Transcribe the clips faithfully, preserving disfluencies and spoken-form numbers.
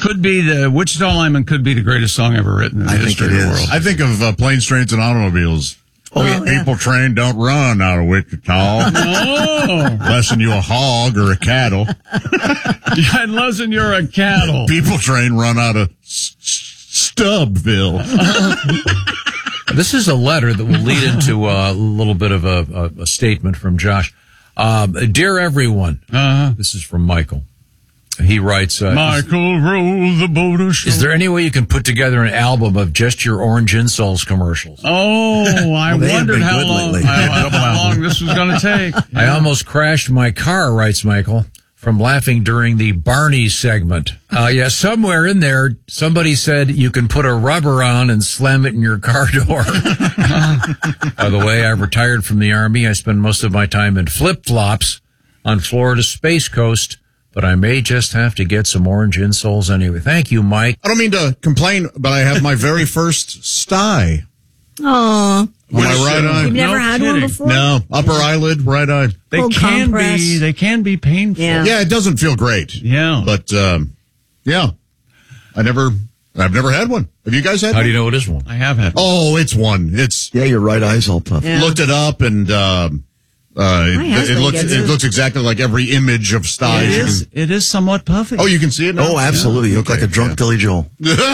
could be the Wichita Lineman could be the greatest song ever written in the I history think it of the is. world. I think of uh, Planes, Trains, and Automobiles. Oh, yeah. People train don't run out of Wichita. Oh, Unless you a hog or a cattle. yeah, unless you're a cattle. People train run out of S- S- Stubbville. This is a letter that will lead into a little bit of a, a, a statement from Josh. Um, Dear everyone, Uh-huh. this is from Michael. He writes, uh, Michael roll the boat ashore. is there any way you can put together an album of just your Orange Insoles commercials? Oh, I Well, they have wondered been how good long, lately. how, how long this was going to take. I almost crashed my car, writes Michael, from laughing during the Barney segment. Uh, yeah, somewhere in there, somebody said you can put a rubber on and slam it in your car door. By the way, I retired from the Army. I spend most of my time in flip-flops on Florida's Space Coast, but I may just have to get some orange insoles anyway. Thank you, Mike. I don't mean to complain, but I have my very first sty. Aw. On my right eye. You've never No had kidding. one before? No, upper eyelid, right eye. They Full can compress. be, they can be painful. Yeah. Yeah, it doesn't feel great. Yeah. But, um, yeah. I never, I've never had one. Have you guys had How one? do you know it is one? I have had. Oh, it's one. It's, Yeah, your right eye's all puffy. Yeah. looked it up and, um, uh, it, husband it looks, gets it it. looks exactly like every image of It styes. You is, can- it is somewhat puffy. Oh, you can see it now? Oh, absolutely. You look Okay, like a drunk yeah. Billy Joel.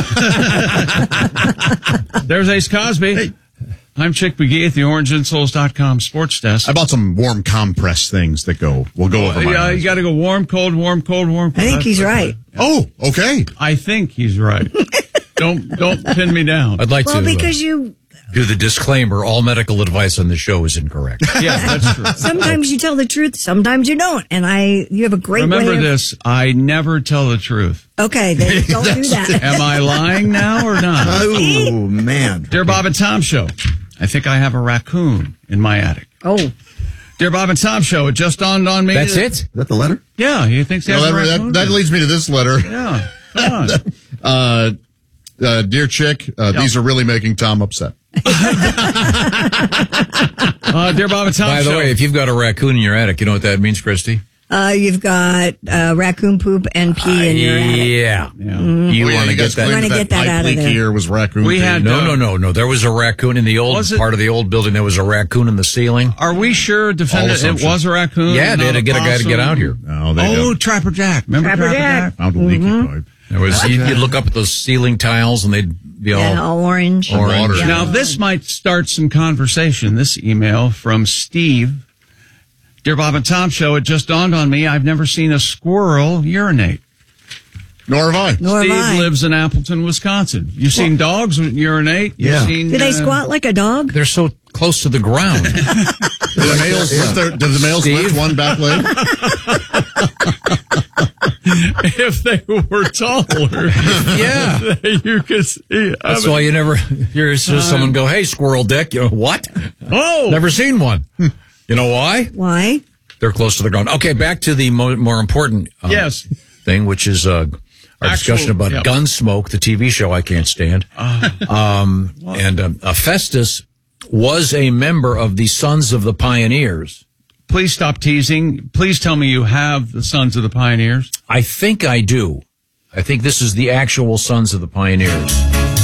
There's Ace Cosby. Hey. I'm Chick McGee at the orange insoles dot com sports desk. I bought some warm compress things that go, will go over my yeah, eyes. you got to go warm, cold, warm, cold, warm. I think That's- he's right. Oh, okay. I think he's right. don't don't pin me down. I'd like Well, to because uh, you, do the disclaimer. All medical advice on the show is incorrect. Yeah, that's true. sometimes you tell the truth, sometimes you don't. And I, you have a great Remember way of, this: I never tell the truth. Okay, then don't do that. Am I lying now or not? Oh, man. Dear Bob and Tom Show, I think I have a raccoon in my attic. Oh, Dear Bob and Tom Show, it just dawned on me. That's that- it? Is that the letter? Yeah, he thinks he Well, has a that, raccoon. that, that leads me to this letter. yeah, come on. Uh, uh, dear Chick, uh, these are really making Tom upset. Uh, dear Bob and Tom By the Show. way, if you've got a raccoon in your attic, you know what that means, Christy? uh, you've got uh, raccoon poop and pee in your attic. Yeah. yeah. You Oh, yeah, want to you guys get that? claimed Wanna that get that pipe out of leak there. here was raccoon. We pee. had- No, Uh, no, no, no. There was a raccoon in the old Was it- part of the old building. There was a raccoon in the ceiling. Are we sure, defendant, it assumptions. was a raccoon? Yeah, they had not to get a guy to get possum? out here. No, they Oh, don't. Trapper Jack. Remember Trapper Trapper, Jack. Jack? Found a leaky pipe. There was you'd, you'd look up at those ceiling tiles and they'd be all. Yeah, all orange. Orange. Water. Yeah. Now, this might start some conversation. This email from Steve. Dear Bob and Tom Show, it just dawned on me I've never seen a squirrel urinate. Nor have I. Nor Steve have I. lives in Appleton, Wisconsin. You've seen dogs urinate? You've Yeah. Seen, Do they uh, squat like a dog? They're so close to the ground. Do the males lift their, do the males Steve? lift one back leg? If they were taller, Yeah. you could see. I That's mean, why you never hear someone go, "Hey, squirrel dick." You know what? Oh, Never seen one. You know why? Why? They're close to the ground. Okay, back to the mo- more important uh, Yes. thing, which is uh, our Actual- discussion about yep. Gunsmoke, the T V show I can't stand. um, and um, uh, Festus was a member of the Sons of the Pioneers. Please stop teasing. Please tell me you have the Sons of the Pioneers. I think I do. I think this is the actual Sons of the Pioneers.